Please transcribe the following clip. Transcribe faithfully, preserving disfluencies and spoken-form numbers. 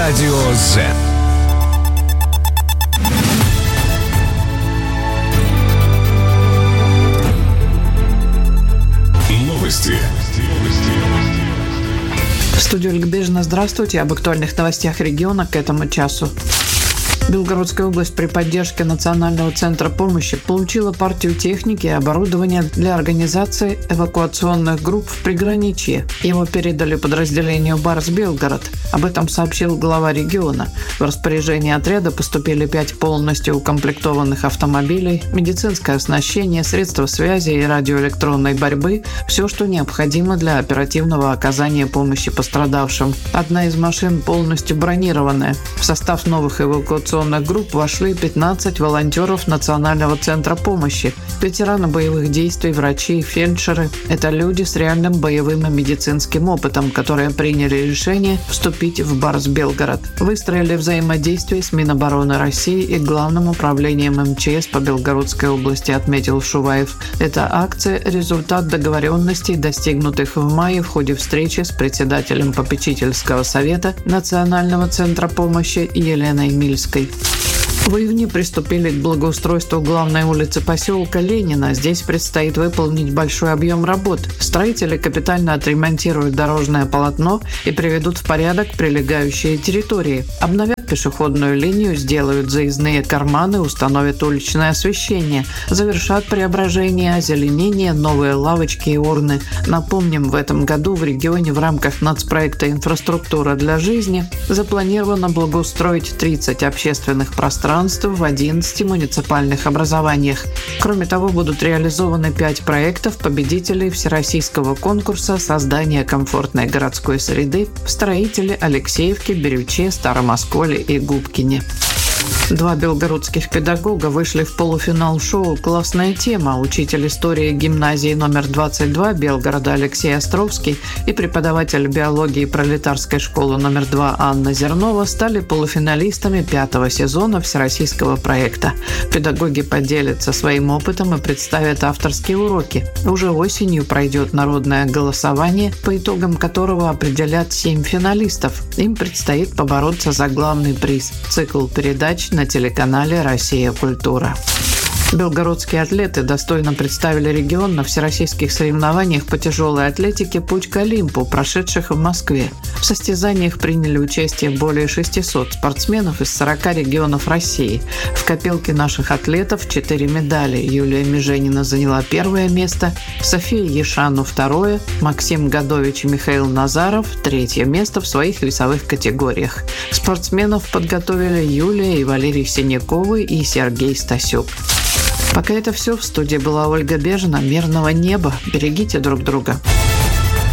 Радио Z. Новости. В студии Ольга Бежина. Здравствуйте. Об актуальных новостях региона к этому часу. Белгородская область при поддержке Национального центра помощи получила партию техники и оборудования для организации эвакуационных групп в приграничье. Его передали подразделению «Барс Белгород». Об этом сообщил глава региона. В распоряжение отряда поступили пять полностью укомплектованных автомобилей, медицинское оснащение, средства связи и радиоэлектронной борьбы – все, что необходимо для оперативного оказания помощи пострадавшим. Одна из машин полностью бронированная. В состав новых эвакуационных групп вошли пятнадцать волонтеров Национального центра помощи, ветераны боевых действий, врачи и фельдшеры. Это люди с реальным боевым и медицинским опытом, которые приняли решение вступить в Барс Белгород. Выстроили взаимодействие с Минобороны России и Главным управлением эм че эс по Белгородской области, отметил Шуваев. Эта акция – результат договоренностей, достигнутых в мае в ходе встречи с председателем попечительского совета Национального центра помощи Еленой Мильской. В июне приступили к благоустройству главной улицы поселка Ленина. Здесь предстоит выполнить большой объем работ. Строители капитально отремонтируют дорожное полотно и приведут в порядок прилегающие территории. Обновят пешеходную линию, сделают заездные карманы, установят уличное освещение, завершат преображение, озеленение, новые лавочки и урны. Напомним, в этом году в регионе в рамках нацпроекта «Инфраструктура для жизни» запланировано благоустроить тридцать общественных пространств в одиннадцати муниципальных образованиях. Кроме того, будут реализованы пять проектов победителей всероссийского конкурса создания комфортной городской среды в Строителе, Алексеевке, Бирюче, Старом Осколе и Губкине. Два белгородских педагога вышли в полуфинал шоу «Классная тема». Учитель истории гимназии номер двадцать два Белгорода Алексей Островский и преподаватель биологии пролетарской школы номер два Анна Зернова стали полуфиналистами пятого сезона всероссийского проекта. Педагоги поделятся своим опытом и представят авторские уроки. Уже осенью пройдет народное голосование, по итогам которого определят семь финалистов. Им предстоит побороться за главный приз – цикл передач на телеканале «Россия. Культура». Белгородские атлеты достойно представили регион на всероссийских соревнованиях по тяжелой атлетике «Путь к Олимпу», прошедших в Москве. В состязаниях приняли участие более шестисот спортсменов из сорока регионов России. В копилке наших атлетов четыре медали. Юлия Меженина заняла первое место, София Ешану – второе, Максим Годович и Михаил Назаров – третье место в своих весовых категориях. Спортсменов подготовили Юлия и Валерий Синяковы и Сергей Стасюк. Пока это все. В студии была Ольга Бежина. Мирного неба. Берегите друг друга.